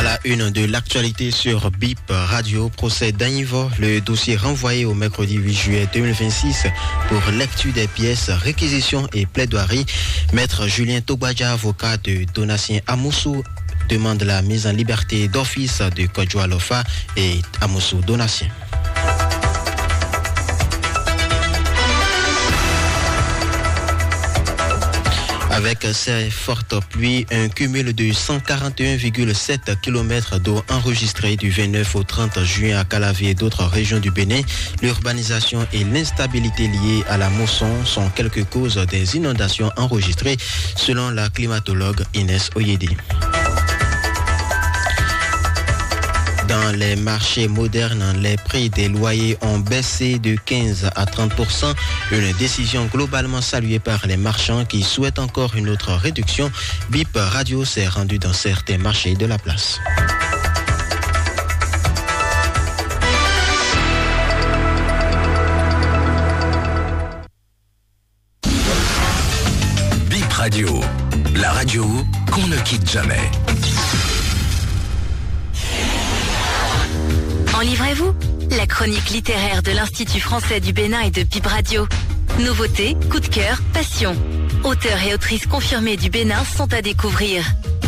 À la une de l'actualité sur BIP Radio, procès d'Anivo, le dossier renvoyé au mercredi 8 juillet 2026 pour lecture des pièces, réquisition et plaidoirie. Maître Julien Togbaja, avocat de Donatien Amoussou, demande la mise en liberté d'office de Kodjoa Lofa et Amoussou Donatien. Avec ces fortes pluies, un cumul de 141,7 km d'eau enregistré du 29 au 30 juin à Calavi et d'autres régions du Bénin, l'urbanisation et l'instabilité liée à la mousson sont quelques causes des inondations enregistrées, selon la climatologue Inès Oyedi. Dans les marchés modernes, les prix des loyers ont baissé de 15 à 30%, une décision globalement saluée par les marchands qui souhaitent encore une autre réduction. BIP Radio s'est rendu dans certains marchés de la place. BIP Radio, la radio qu'on ne quitte jamais. Livrez-vous, la chronique littéraire de l'Institut français du Bénin et de BIP Radio. Nouveautés, coup de cœur, passion. Auteurs et autrices confirmés du Bénin sont à découvrir.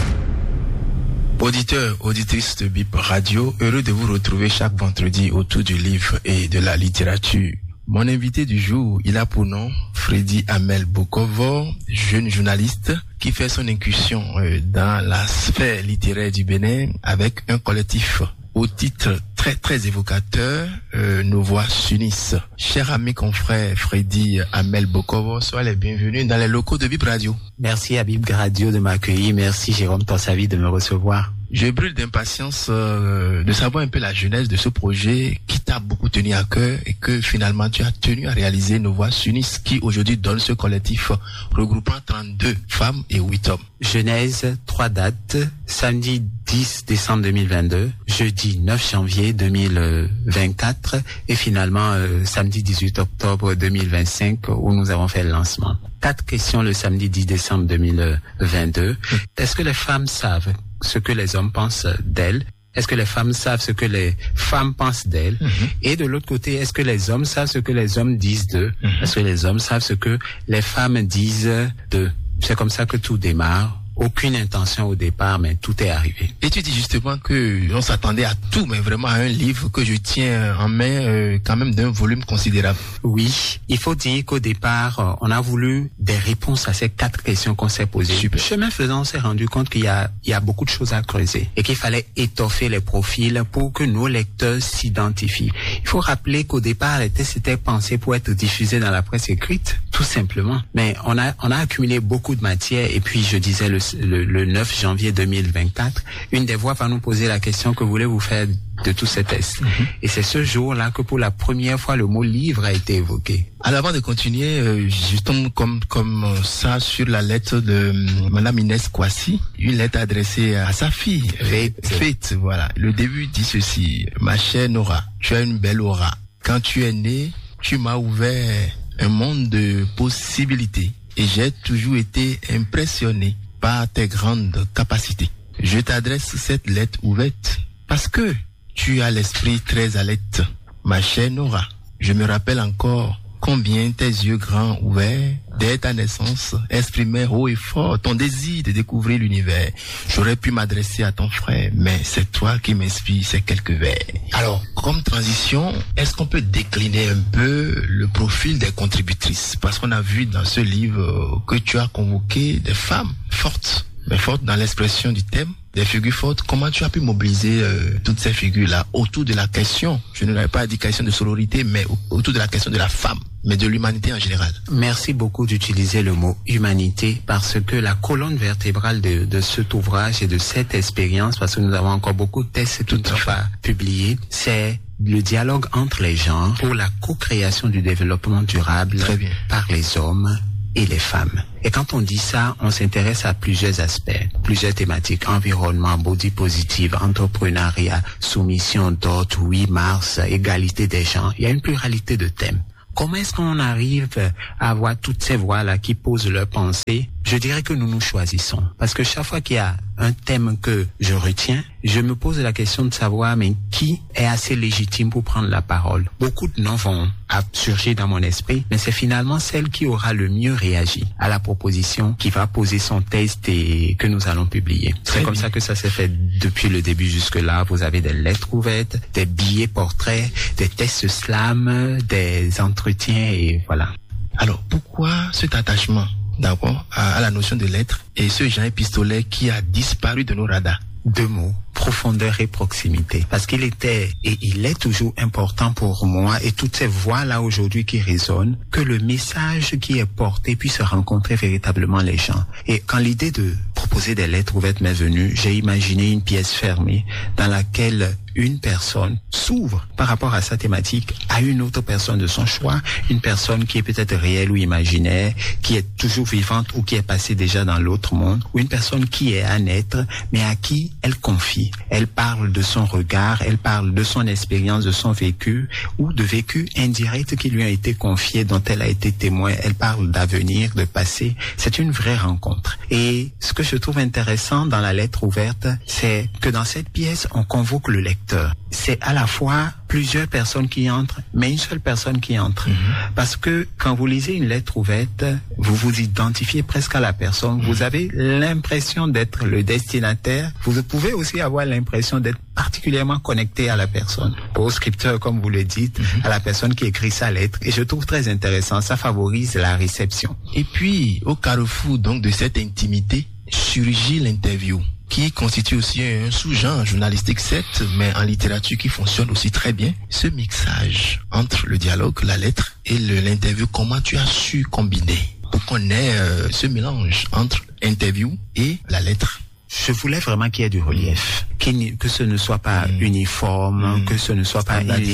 Auditeurs, auditrices de BIP Radio, heureux de vous retrouver chaque vendredi autour du livre et de la littérature. Mon invité du jour, il a pour nom Freddy Amel Bokovo, jeune journaliste qui fait son incursion dans la sphère littéraire du Bénin avec un collectif au titre très évocateur, Nos voix s'unissent. Cher ami confrère Freddy Amel Bokovo, sois les bienvenus dans les locaux de BIP Radio. Merci à BIP Radio de m'accueillir, merci Jérôme Torsavi de me recevoir. Je brûle d'impatience de savoir un peu la genèse de ce projet qui t'a beaucoup tenu à cœur et que finalement tu as tenu à réaliser Nos voix s'unissent qui aujourd'hui donne ce collectif regroupant 32 femmes et 8 hommes. Genèse, 3 dates, samedi 10 décembre 2022, jeudi 9 janvier 2024 et finalement samedi 18 octobre 2025 où nous avons fait le lancement. 4 questions le samedi 10 décembre 2022. Est-ce que les femmes savent ce que les hommes pensent d'elles? Est-ce que les femmes savent ce que les femmes pensent d'elles? Et de l'autre côté, est-ce que les hommes savent ce que les hommes disent d'eux? Est-ce que les hommes savent ce que les femmes disent d'eux? C'est comme ça que tout démarre. Aucune intention au départ, mais tout est arrivé. Et tu dis justement que on s'attendait à tout, mais vraiment à un livre que je tiens en main, quand même d'un volume considérable. Oui, il faut dire qu'au départ, on a voulu des réponses à ces 4 questions qu'on s'est posées. Super. Chemin faisant, on s'est rendu compte qu'il y a beaucoup de choses à creuser et qu'il fallait étoffer les profils pour que nos lecteurs s'identifient. Il faut rappeler qu'au départ, les textes étaient pensés pour être diffusés dans la presse écrite, tout simplement. Mais on a accumulé beaucoup de matière et puis je disais le 9 janvier 2024, une des voix va nous poser la question: que voulez-vous faire de tous ces tests? Et c'est ce jour-là que pour la première fois le mot livre a été évoqué. Alors avant de continuer, je tombe comme ça sur la lettre de Madame Inès Kwasi, une lettre adressée à sa fille, Faith, voilà. Le début dit ceci: ma chère Nora, tu as une belle aura. Quand tu es née, tu m'as ouvert un monde de possibilités et j'ai toujours été impressionné par tes grandes capacités. Je t'adresse cette lettre ouverte parce que tu as l'esprit très alerte, ma chère Nora. Je me rappelle encore combien tes yeux grands ouverts, dès ta naissance, exprimaient haut et fort ton désir de découvrir l'univers. J'aurais pu m'adresser à ton frère, mais c'est toi qui m'inspires ces quelques vers. Alors, comme transition, est-ce qu'on peut décliner un peu le profil des contributrices? Parce qu'on a vu dans ce livre que tu as convoqué des femmes fortes, mais fortes dans l'expression du thème, des figures fortes. Comment tu as pu mobiliser toutes ces figures-là autour de la question, je ne l'avais pas dit question de sororité, mais autour de la question de la femme, mais de l'humanité en général? Merci beaucoup d'utiliser le mot humanité parce que la colonne vertébrale de cet ouvrage et de cette expérience, parce que nous avons encore beaucoup de tests tout à publier, c'est le dialogue entre les genres pour la co-création du développement durable par les hommes et les femmes. Et quand on dit ça, on s'intéresse à plusieurs aspects, plusieurs thématiques: environnement, body positive, entrepreneuriat, soumission d'autres, 8 mars, égalité des genres. Il y a une pluralité de thèmes. Comment est-ce qu'on arrive à avoir toutes ces voix-là qui posent leurs pensées Je dirais que nous nous choisissons. Parce que chaque fois qu'il y a un thème que je retiens, je me pose la question de savoir, mais qui est assez légitime pour prendre la parole? Beaucoup de noms vont surgir dans mon esprit, mais c'est finalement celle qui aura le mieux réagi à la proposition qui va poser son texte et que nous allons publier. C'est comme ça que ça s'est fait depuis le début jusque-là. Vous avez des lettres ouvertes, des billets portraits, des tests slam, des entretiens et voilà. Alors, pourquoi cet attachement d'abord à la notion de lettre et ce genre épistolaire qui a disparu de nos radars? 2 mots, profondeur et proximité. Parce qu'il était et il est toujours important pour moi et toutes ces voix-là aujourd'hui qui résonnent, que le message qui est porté puisse rencontrer véritablement les gens. Et quand l'idée de proposer des lettres ouvertes m'est venue, j'ai imaginé une pièce fermée dans laquelle une personne s'ouvre par rapport à sa thématique à une autre personne de son choix, une personne qui est peut-être réelle ou imaginaire, qui est toujours vivante ou qui est passée déjà dans l'autre monde, ou une personne qui est à naître, mais à qui elle confie. Elle parle de son regard, elle parle de son expérience, de son vécu, ou de vécu indirect qui lui a été confié, dont elle a été témoin. Elle parle d'avenir, de passé. C'est une vraie rencontre. Et ce que je trouve intéressant dans la lettre ouverte, c'est que dans cette pièce, on convoque le lecteur. C'est à la fois plusieurs personnes qui entrent, mais une seule personne qui entre. Parce que quand vous lisez une lettre ouverte, vous vous identifiez presque à la personne. Vous avez l'impression d'être le destinataire. Vous pouvez aussi avoir l'impression d'être particulièrement connecté à la personne, au scripteur, comme vous le dites, à la personne qui écrit sa lettre. Et je trouve très intéressant. Ça favorise la réception. Et puis, au carrefour donc de cette intimité, surgit l'interview, qui constitue aussi un sous-genre journalistique, certes, mais en littérature qui fonctionne aussi très bien. Ce mixage entre le dialogue, la lettre et l'interview, comment tu as su combiner pour qu'on ait ce mélange entre interview et la lettre? Je voulais vraiment qu'il y ait du relief, que ce ne soit pas uniforme, que ce ne soit pas une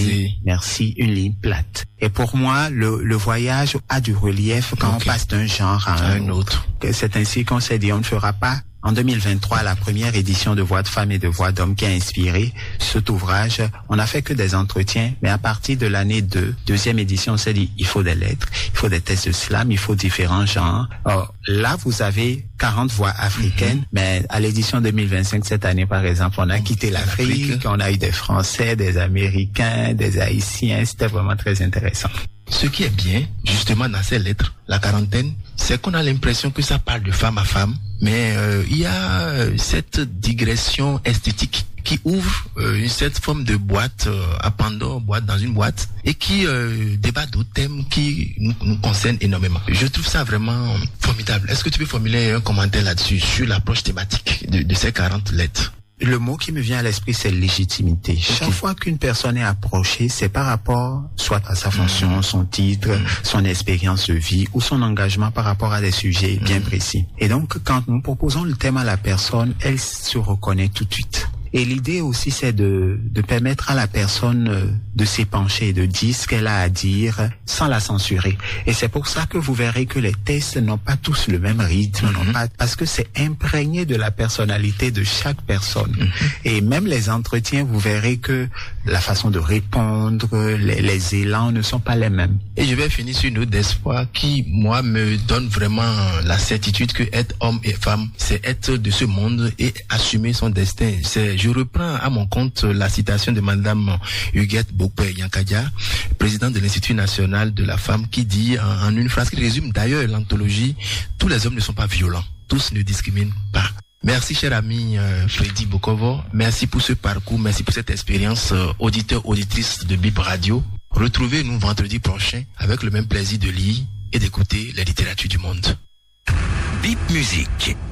ligne plate. Et pour moi, le voyage a du relief quand on passe d'un genre à un autre. C'est ainsi qu'on s'est dit, on ne fera pas en 2023 la première édition de Voix de femmes et de Voix d'hommes qui a inspiré cet ouvrage. On n'a fait que des entretiens, mais à partir de l'année 2, deuxième édition, on s'est dit, il faut des lettres, il faut des tests de slam, il faut différents genres. Or, là, vous avez 40 voix africaines, mais à l'édition 2025, cette année, par exemple, on a quitté l'Afrique, on a eu des Français, des Américains, des Haïtiens, c'était vraiment très intéressant. Ce qui est bien, justement, dans ces lettres, la quarantaine, c'est qu'on a l'impression que ça parle de femme à femme, mais il y a cette digression esthétique qui ouvre cette forme de boîte à Pandore, boîte dans une boîte, et qui débat d'autres thèmes qui nous concernent énormément. Je trouve ça vraiment formidable. Est-ce que tu peux formuler un commentaire là-dessus, sur l'approche thématique de ces 40 lettres? Le mot qui me vient à l'esprit, c'est légitimité. Chaque fois qu'une personne est approchée, c'est par rapport soit à sa fonction, son titre, son expérience de vie ou son engagement par rapport à des sujets bien précis. Et donc, quand nous proposons le thème à la personne, elle se reconnaît tout de suite. Et l'idée aussi, c'est de permettre à la personne de s'épancher, de dire ce qu'elle a à dire sans la censurer. Et c'est pour ça que vous verrez que les tests n'ont pas tous le même rythme, parce que c'est imprégné de la personnalité de chaque personne. Et même les entretiens, vous verrez que la façon de répondre, les élans ne sont pas les mêmes. Et je vais finir sur une note d'espoir qui, moi, me donne vraiment la certitude que être homme et femme, c'est être de ce monde et assumer son destin. Je reprends à mon compte la citation de Madame Huguette Bokpe-Yankadia, présidente de l'Institut national de la femme, qui dit en une phrase qui résume d'ailleurs l'anthologie, tous les hommes ne sont pas violents, tous ne discriminent pas. Merci cher ami Freddy Bokovo, merci pour ce parcours, merci pour cette expérience auditeur, auditrice de BIP Radio. Retrouvez-nous vendredi prochain avec le même plaisir de lire et d'écouter la littérature du monde. BIP Musique.